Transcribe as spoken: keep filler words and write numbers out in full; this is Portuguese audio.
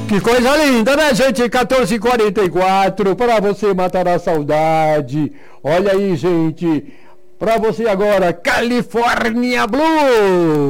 Que coisa linda, né, gente? quatorze e quarenta e quatro, para você matar a saudade. Olha aí, gente. Para você agora, California Blue.